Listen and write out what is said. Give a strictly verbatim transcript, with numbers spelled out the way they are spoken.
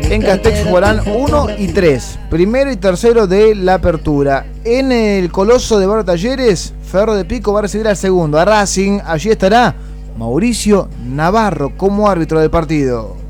En Castex jugarán uno y tres, primero y tercero de la apertura. En el Coloso de Barrio Talleres, Ferro de Pico va a recibir al segundo, a Racing. Allí estará Mauricio Navarro como árbitro del partido.